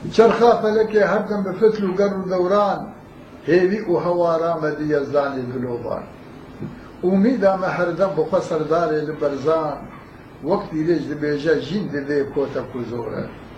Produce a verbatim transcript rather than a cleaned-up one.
چرخا فلکی هردم به فتل و گر و دوران هیوی و هوارا مدی یزدانی دلوبان امیدم هردم بخوا سردار لبرزان وقتی ریج دبیجه جین دبی کوتا کزوره